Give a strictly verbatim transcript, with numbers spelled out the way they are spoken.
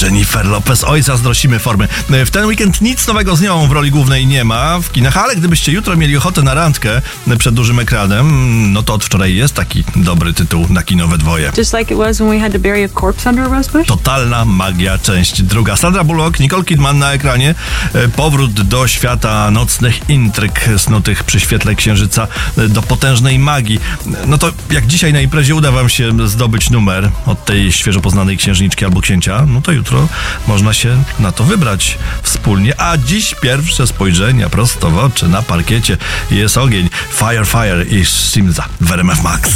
Jennifer Lopez. Oj, zazdrosimy formy. W ten weekend nic nowego z nią w roli głównej nie ma w kinach, ale gdybyście jutro mieli ochotę na randkę przed dużym ekranem, no to od wczoraj jest taki dobry tytuł na kino we dwoje. Just like it was when we had to bury a corpse under a rosebush? Totalna magia, część druga. Sandra Bullock, Nicole Kidman na ekranie. Powrót do świata nocnych intryg snutych przy świetle księżyca, do potężnej magii. No to jak dzisiaj na imprezie uda wam się zdobyć numer od tej świeżo poznanej księżniczki albo księcia, no to jutro można się na to wybrać wspólnie. A dziś pierwsze spojrzenia prosto w oczy na parkiecie. Jest ogień. Fire, fire i Simza w R M F Max.